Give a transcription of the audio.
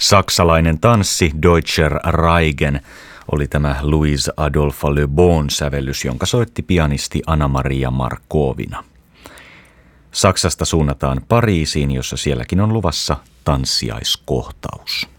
Saksalainen tanssi Deutscher Reigen oli tämä Louise Adolphe Le Bon sävellys, jonka soitti pianisti Anna-Maria Markovina. Saksasta suunnataan Pariisiin, jossa sielläkin on luvassa tanssiaiskohtaus.